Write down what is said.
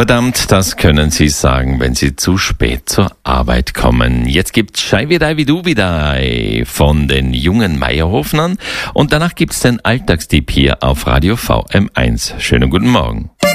Verdammt, das können Sie sagen, wenn Sie zu spät zur Arbeit kommen. Jetzt gibt's Scheividei wie du wieder von den jungen Meierhofnern und danach gibt's den Alltagstipp hier auf Radio VM1. Schönen guten Morgen.